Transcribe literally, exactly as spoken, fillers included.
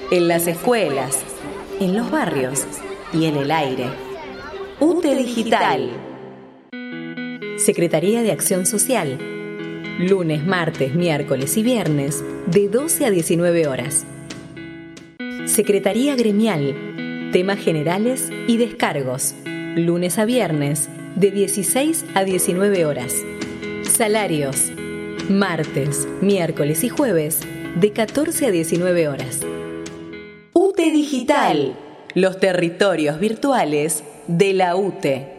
en las escuelas, en los barrios y en el aire. U T E Digital. Secretaría de Acción Social. Lunes, martes, miércoles y viernes de doce a diecinueve horas. Secretaría Gremial. Temas generales y descargos. Lunes a viernes de dieciséis a diecinueve horas. Salarios. Martes, miércoles y jueves de catorce a diecinueve horas. U T E Digital. Los territorios virtuales de la U T E.